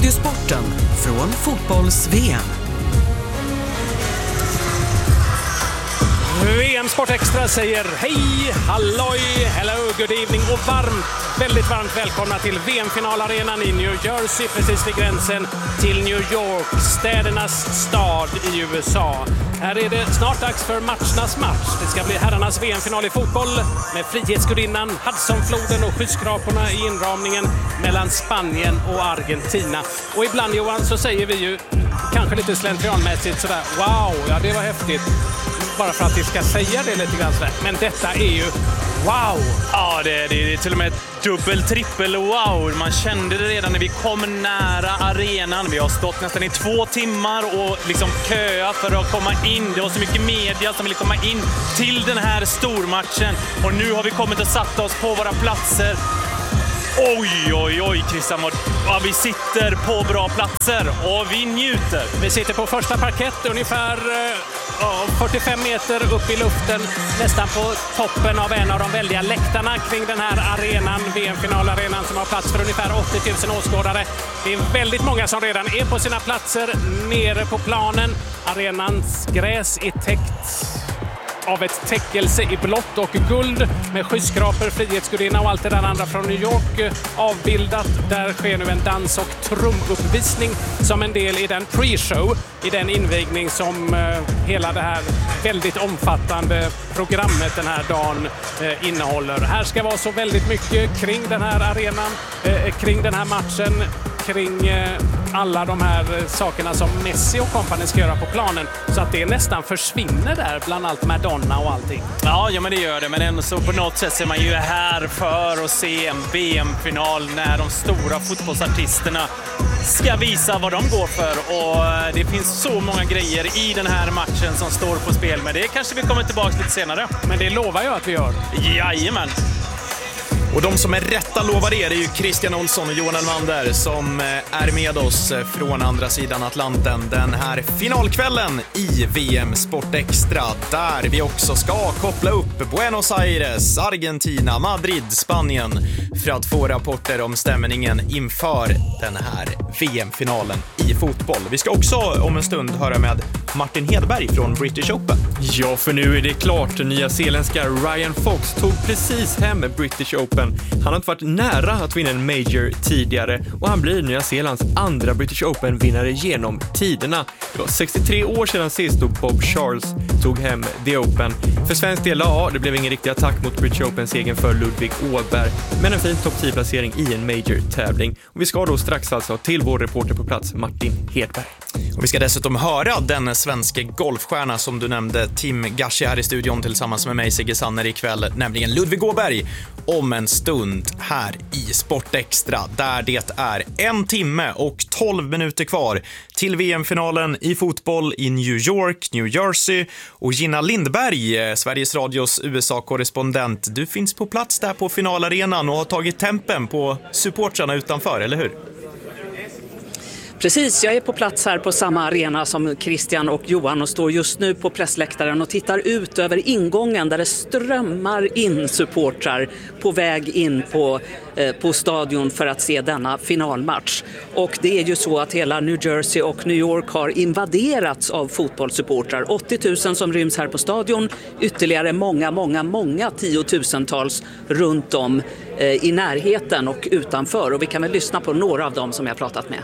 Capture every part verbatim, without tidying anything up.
Radiosporten från fotbolls-V M. V M Sport Extra säger hej, halloj, hello, good evening och varmt, väldigt varmt välkomna till V M-finalarenan i New Jersey, precis vid gränsen till New York, städernas stad i U S A. Här är det snart dags för matchernas match. Det ska bli herrarnas V M-final i fotboll med Frihetsgudinnan, Hudsonfloden och skyskraporna i inramningen mellan Spanien och Argentina. Och ibland, Johan, så säger vi ju kanske lite slentrianmässigt sådär, wow, ja det var häftigt. Bara för att vi ska säga det lite grann sådär. Men detta är ju wow! Ja, det, det, det är till och med dubbel, trippel wow. Man kände det redan när vi kom nära arenan. Vi har stått nästan i två timmar och liksom köat för att komma in. Det var så mycket media som ville komma in till den här stormatchen. Och nu har vi kommit och satt oss på våra platser. Oj, oj, oj, Christian. Ja, vi sitter på bra platser och vi njuter. Vi sitter på första parkett ungefär ja, fyrtiofem meter upp i luften. Nästan på toppen av en av de väldiga läktarna kring den här arenan. V M-finalarenan som har plats för ungefär åttio tusen åskådare. Det är väldigt många som redan är på sina platser nere på planen. Arenans gräs är täckt av ett täckelse i blått och guld med skyskrapor, Frihetsgudinna och allt det där andra från New York avbildat. Där sker nu en dans- och trumuppvisning som en del i den pre-show, i den invigning som eh, hela det här väldigt omfattande programmet den här dagen eh, innehåller. Här ska vara så väldigt mycket kring den här arenan, eh, kring den här matchen, kring eh, alla de här sakerna som Messi och kompani ska göra på planen, så att det nästan försvinner där bland allt Madonna och allting. Ja, ja men det gör det, men ändå så på något sätt är man ju här för att se en V M-final när de stora fotbollsartisterna ska visa vad de går för, och det finns så många grejer i den här matchen som står på spel, men det kanske vi kommer tillbaka lite senare. Men det lovar jag att vi gör. Jajamän. Och de som är rätta lovar det är ju Christian Olsson och Johan Elmander som är med oss från andra sidan Atlanten den här finalkvällen i V M Sport Extra, där vi också ska koppla upp Buenos Aires, Argentina, Madrid, Spanien för att få rapporter om stämningen inför den här V M-finalen i fotboll. Vi ska också om en stund höra med Martin Hedberg från British Open. Ja, för nu är det klart. Nya zeeländska Ryan Fox tog precis hem British Open. Han har inte varit nära att vinna en major tidigare, och han blir Nya Zeelands andra British Open-vinnare genom tiderna. Det var sextiotre år sedan sist då Bob Charles tog hem The Open. För svensk del, ja, det blev ingen riktig attack mot British Opens egen för Ludvig Åberg, men en fin topp tio-placering i en major-tävling. Och vi ska då strax alltså till vår reporter på plats, Martin Hedberg. Och vi ska dessutom höra den svenska golfstjärna som du nämnde, Tim Gashi, här i studion tillsammans med mig, Sigge Sanner, ikväll, nämligen Ludvig Åberg, om en stund här i Sport Extra, där det är en timme och tolv minuter kvar till V M-finalen i fotboll i New York, New Jersey. Och Gina Lindberg, Sveriges Radios U S A-korrespondent, du finns på plats där på finalarenan och har tagit tempen på supportrarna utanför, eller hur? Precis, jag är på plats här på samma arena som Christian och Johan och står just nu på pressläktaren och tittar ut över ingången där det strömmar in supportrar på väg in på, eh, på stadion för att se denna finalmatch. Och det är ju så att hela New Jersey och New York har invaderats av fotbollssupportrar. åttio tusen som ryms här på stadion, ytterligare många, många, många tiotusentals runt om eh, i närheten och utanför. Och vi kan väl lyssna på några av dem som jag pratat med.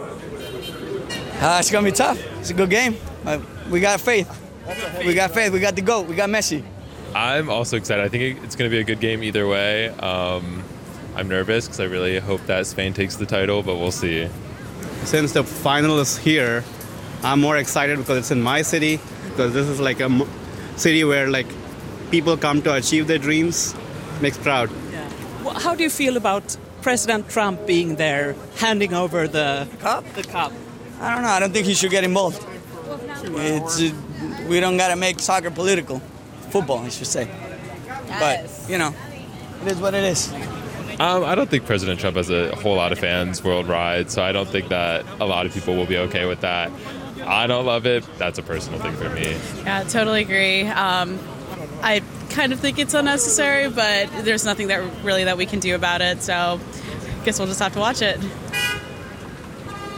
Uh, it's going to be tough. It's a good game. Uh, we got faith. We got faith. We got the GOAT. We got Messi. I'm also excited. I think it's going to be a good game either way. Um, I'm nervous because I really hope that Spain takes the title, but we'll see. Since the final is here, I'm more excited because it's in my city, because this is like a m- city where like people come to achieve their dreams. Makes proud. Yeah. Well, how do you feel about President Trump being there, handing over the cup? The cup. I don't know. I don't think he should get involved. It's, uh, we don't got to make soccer political. Football, I should say. Yes. But, you know, it is what it is. Um, I don't think President Trump has a whole lot of fans worldwide, so I don't think that a lot of people will be okay with that. I don't love it. That's a personal thing for me. Yeah, totally agree. Um, I kind of think it's unnecessary, but there's nothing that really that we can do about it, so I guess we'll just have to watch it.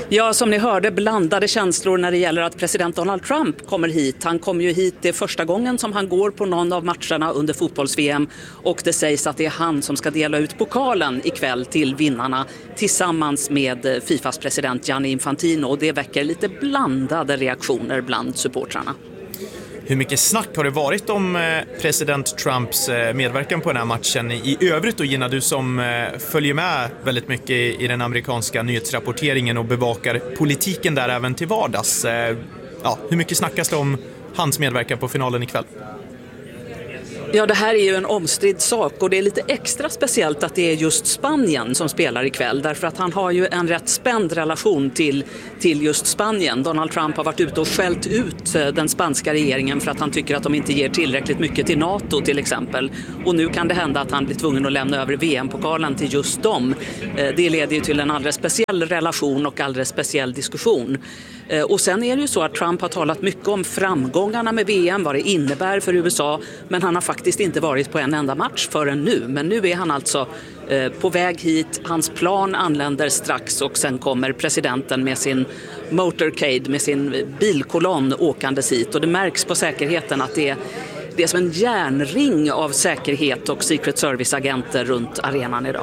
Ja, som ni hörde, blandade känslor när det gäller att president Donald Trump kommer hit. Han kommer ju hit, det är första gången som han går på någon av matcherna under fotbolls-V M, och det sägs att det är han som ska dela ut pokalen ikväll till vinnarna tillsammans med Fifas president Gianni Infantino, och det väcker lite blandade reaktioner bland supportrarna. Hur mycket snack har det varit om president Trumps medverkan på den här matchen i övrigt? Och Gina, du som följer med väldigt mycket i den amerikanska nyhetsrapporteringen och bevakar politiken där även till vardags. Ja, hur mycket snackas det om hans medverkan på finalen ikväll? Ja, det här är ju en omstridd sak, och det är lite extra speciellt att det är just Spanien som spelar ikväll, därför att han har ju en rätt spänd relation till, till just Spanien. Donald Trump har varit ute och skällt ut den spanska regeringen för att han tycker att de inte ger tillräckligt mycket till NATO till exempel, och nu kan det hända att han blir tvungen att lämna över V M-pokalen till just dem. Det leder ju till en alldeles speciell relation och alldeles speciell diskussion. Och sen är det ju så att Trump har talat mycket om framgångarna med V M, vad det innebär för U S A, men han har faktiskt inte varit på en enda match förrän nu. Men nu är han alltså eh, på väg hit, hans plan anländer strax, och sen kommer presidenten med sin motorcade, med sin bilkolonn åkandes hit, och det märks på säkerheten att det är, det är som en järnring av säkerhet och Secret Service-agenter runt arenan idag.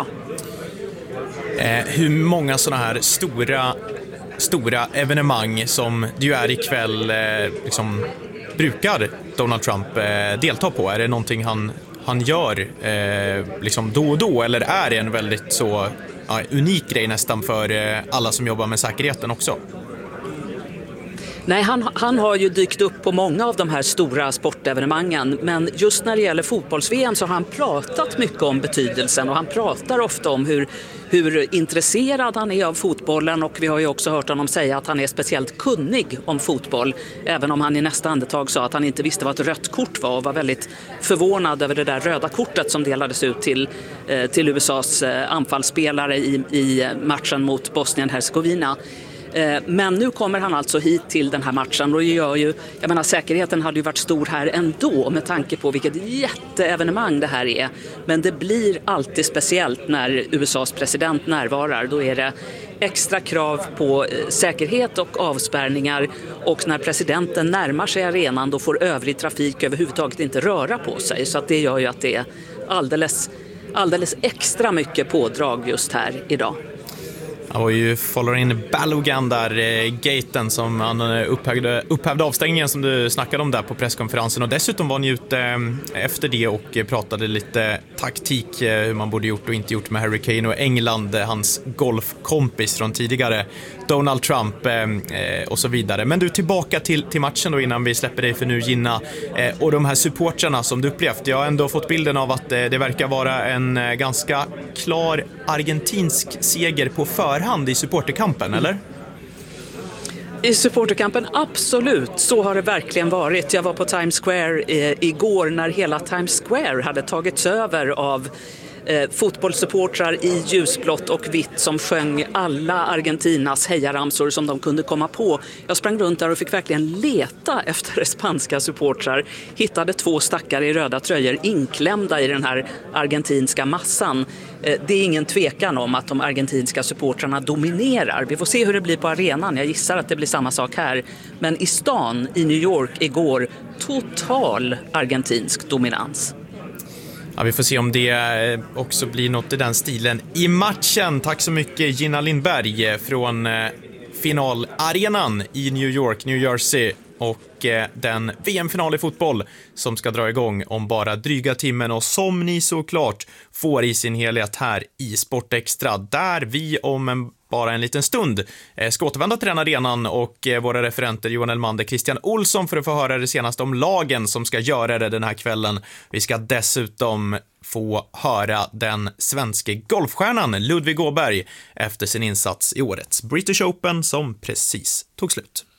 Eh, hur många sådana här stora stora evenemang som det ju är ikväll eh, liksom, brukar Donald Trump eh, delta på? Är det någonting han, han gör eh, liksom då och då, eller är det en väldigt så ja, unik grej nästan för eh, alla som jobbar med säkerheten också? Nej, han, han har ju dykt upp på många av de här stora sportevenemangen, men just när det gäller fotbolls-V M så har han pratat mycket om betydelsen, och han pratar ofta om hur, hur intresserad han är av fotbollen, och vi har ju också hört honom säga att han är speciellt kunnig om fotboll, även om han i nästa andetag sa att han inte visste vad ett rött kort var och var väldigt förvånad över det där röda kortet som delades ut till, till U S As anfallsspelare i, i matchen mot Bosnien-Herzegovina. Men nu kommer han alltså hit till den här matchen, och det gör ju, jag menar, säkerheten hade ju varit stor här ändå med tanke på vilket jätteevenemang det här är. Men det blir alltid speciellt när U S As president närvarar. Då är det extra krav på säkerhet och avspärrningar, och när presidenten närmar sig arenan då får övrig trafik överhuvudtaget inte röra på sig. Så att det gör ju att det är alldeles, alldeles extra mycket pådrag just här idag. Han var ju following Balogun där, eh, gaten som han upphävde, upphävde avstängningen som du snackade om där på presskonferensen, och dessutom var han ju ute eh, efter det och pratade lite taktik, eh, hur man borde gjort och inte gjort med Harry Kane och England, eh, hans golfkompis från tidigare, Donald Trump eh, och så vidare. Men du, tillbaka till, till matchen då innan vi släpper dig för nu, Gina, eh, och de här supportrarna som du upplevt. Jag har ändå fått bilden av att eh, det verkar vara en eh, ganska klar argentinsk seger på förhand i supporterkampen, eller? I supporterkampen, absolut. Så har det verkligen varit. Jag var på Times Square eh, igår när hela Times Square hade tagits över av eh, fotbollssupportrar i ljusblått och vitt som sjöng alla Argentinas hejaramsor som de kunde komma på. Jag sprang runt där och fick verkligen leta efter spanska supportrar. Hittade två stackare i röda tröjor inklämda i den här argentinska massan. Det är ingen tvekan om att de argentinska supportrarna dominerar. Vi får se hur det blir på arenan. Jag gissar att det blir samma sak här. Men i stan, i New York igår, total argentinsk dominans. Ja, vi får se om det också blir något i den stilen i matchen. Tack så mycket, Gina Lindberg från finalarenan i New York, New Jersey. Och den V M-final i fotboll som ska dra igång om bara dryga timmen, och som ni såklart får i sin helhet här i Sport Extra, där vi om en, bara en liten stund ska återvända till den arenan, och våra referenter Johan Elmander, Christian Olsson, för att få höra det senaste om lagen som ska göra det den här kvällen. Vi ska dessutom få höra den svenska golfstjärnan Ludvig Åberg efter sin insats i årets British Open som precis tog slut.